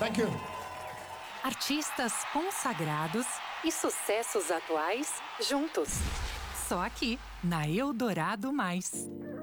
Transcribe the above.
Thank you. Artistas consagrados e sucessos atuais juntos. Só aqui, na Eldorado Mais.